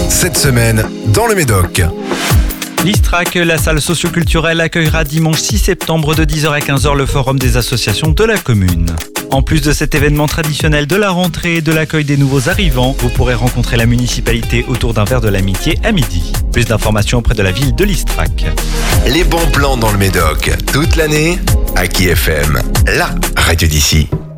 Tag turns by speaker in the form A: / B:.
A: Cette semaine, dans le Médoc.
B: L'Istrac, la salle socioculturelle, accueillera dimanche 6 septembre de 10h à 15h le forum des associations de la commune. En plus de cet événement traditionnel de la rentrée et de l'accueil des nouveaux arrivants, vous pourrez rencontrer la municipalité autour d'un verre de l'amitié à midi. Plus d'informations auprès de la ville de l'Istrac.
A: Les bons plans dans le Médoc, toute l'année, à Aki FM, la radio d'ici.